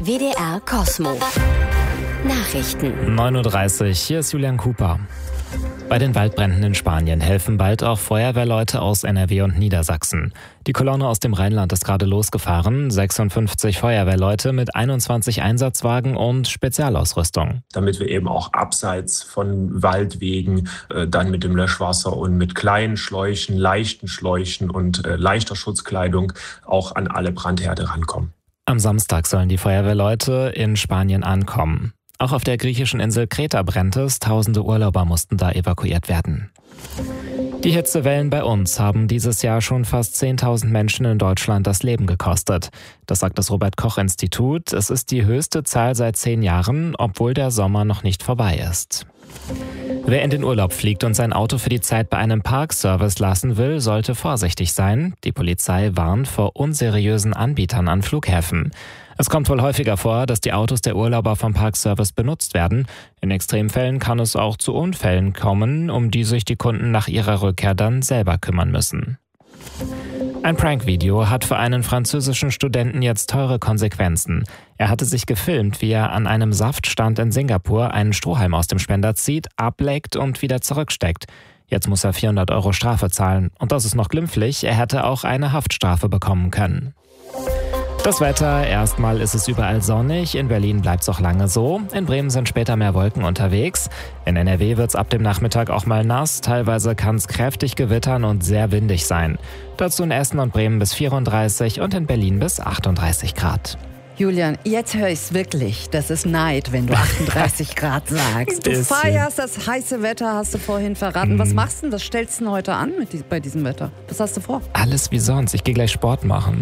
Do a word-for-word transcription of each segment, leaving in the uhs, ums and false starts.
W D R Kosmo. Nachrichten. neun Uhr dreißig, hier ist Julian Cooper. Bei den Waldbränden in Spanien helfen bald auch Feuerwehrleute aus N R W und Niedersachsen. Die Kolonne aus dem Rheinland ist gerade losgefahren. sechsundfünfzig Feuerwehrleute mit einundzwanzig Einsatzwagen und Spezialausrüstung. Damit wir eben auch abseits von Waldwegen äh, dann mit dem Löschwasser und mit kleinen Schläuchen, leichten Schläuchen und äh, leichter Schutzkleidung auch an alle Brandherde rankommen. Am Samstag sollen die Feuerwehrleute in Spanien ankommen. Auch auf der griechischen Insel Kreta brennt es. Tausende Urlauber mussten da evakuiert werden. Die Hitzewellen bei uns haben dieses Jahr schon fast zehntausend Menschen in Deutschland das Leben gekostet. Das sagt das Robert-Koch-Institut. Es ist die höchste Zahl seit zehn Jahren, obwohl der Sommer noch nicht vorbei ist. Wer in den Urlaub fliegt und sein Auto für die Zeit bei einem Parkservice lassen will, sollte vorsichtig sein. Die Polizei warnt vor unseriösen Anbietern an Flughäfen. Es kommt wohl häufiger vor, dass die Autos der Urlauber vom Parkservice benutzt werden. In Extremfällen kann es auch zu Unfällen kommen, um die sich die Kunden nach ihrer Rückkehr dann selber kümmern müssen. Ein Prank-Video hat für einen französischen Studenten jetzt teure Konsequenzen. Er hatte sich gefilmt, wie er an einem Saftstand in Singapur einen Strohhalm aus dem Spender zieht, ableckt und wieder zurücksteckt. Jetzt muss er vierhundert Euro Strafe zahlen. Und das ist noch glimpflich, er hätte auch eine Haftstrafe bekommen können. Das Wetter, erstmal ist es überall sonnig, in Berlin bleibt es auch lange so, in Bremen sind später mehr Wolken unterwegs, in N R W wird es ab dem Nachmittag auch mal nass, teilweise kann es kräftig gewittern und sehr windig sein. Dazu in Essen und Bremen bis vierunddreißig und in Berlin bis achtunddreißig Grad. Julian, jetzt höre ich es wirklich. Das ist Neid, wenn du achtunddreißig Grad sagst. Du feierst das heiße Wetter, hast du vorhin verraten. Mm. Was machst du denn? Was stellst du denn heute an mit die, bei diesem Wetter? Was hast du vor? Alles wie sonst. Ich gehe gleich Sport machen.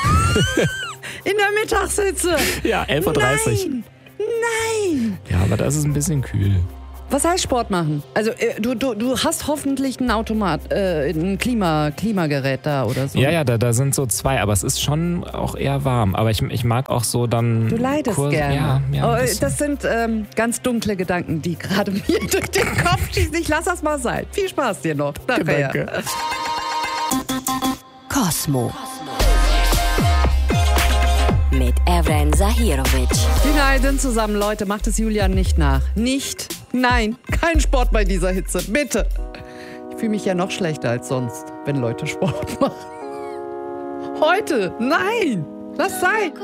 In der Mittagshitze? Ja, elf Uhr dreißig. Nein, nein. Ja, aber das ist ein bisschen kühl. Was heißt Sport machen? Also äh, du, du, du hast hoffentlich einen Automat, äh, ein Klima, Klimagerät da oder so. Ja, ja, da, da sind so zwei, aber es ist schon auch eher warm. Aber ich, ich mag auch so dann... Du leidest Kurse, gerne. Ja, ja, oh, das sind ähm, ganz dunkle Gedanken, die gerade mir durch den Kopf schießen. Ich lass das mal sein. Viel Spaß dir noch. Nachher. Danke. Kosmo. Mit Evren Zahirovic. Die Neiden zusammen, Leute, macht es Julian nicht nach. Nicht, nein, kein Sport bei dieser Hitze, bitte. Ich fühle mich ja noch schlechter als sonst, wenn Leute Sport machen. Heute, nein, lass sein.